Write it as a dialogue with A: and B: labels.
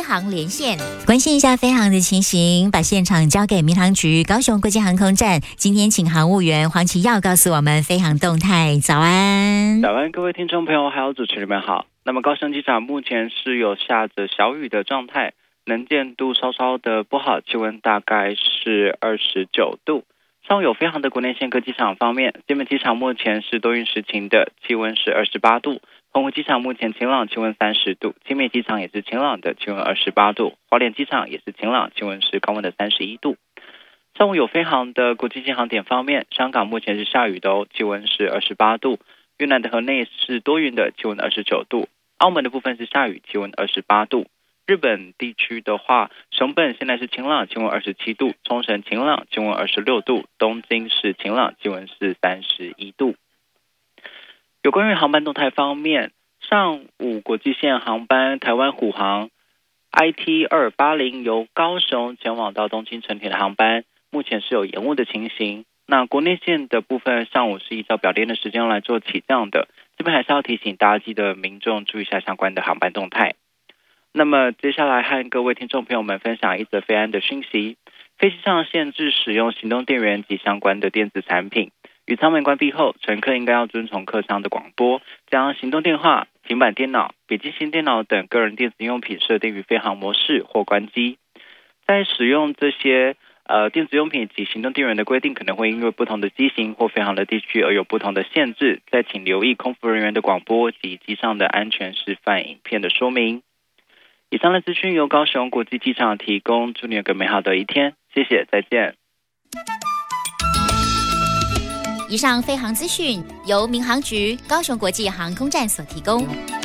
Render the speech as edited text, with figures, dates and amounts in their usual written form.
A: 飞航连线，
B: 关心一下飞航的情形，把现场交给民航局高雄国际航空站。今天请航务员黄琦耀告诉我们飞航动态。早安，
C: 早安，各位听众朋友还有主持人们好。那么高雄机场目前是有下着小雨的状态，能见度稍稍的不好，气温大概是29度。上午有飞航的国内线各机场方面，金门机场目前是多云时晴的，气温是28度；澎湖机场目前晴朗，气温30度；清美机场也是晴朗的，气温28度；花莲机场也是晴朗，气温是高温的31度。上午有飞航的国际线航点方面，香港目前是下雨的哦，气温是28度；越南的河内是多云的，气温29度；澳门的部分是下雨，气温28度。日本地区的话，熊本现在是晴朗，气温27度；冲绳晴朗，气温26度；东京是晴朗，气温是31度。有关于航班动态方面，上午国际线航班台湾虎航 IT280 由高雄前往到东京成田的航班，目前是有延误的情形。那国内线的部分，上午是依照表定的时间来做起降的，这边还是要提醒大家，记得民众注意一下相关的航班动态。那么接下来和各位听众朋友们分享一则飞安的讯息。飞机上限制使用行动电源及相关的电子产品，与舱门关闭后，乘客应该要遵从客舱的广播，将行动电话、平板电脑、笔记型电脑等个人电子用品设定于飞行模式或关机。在使用这些电子用品及行动电源的规定可能会因为不同的机型或飞行的地区而有不同的限制，再请留意空服人员的广播及机上的安全示范影片的说明。以上的资讯由高雄国际机场提供，祝你有个美好的一天，谢谢，再见。
A: 以上飞航资讯由民航局高雄国际航空站所提供。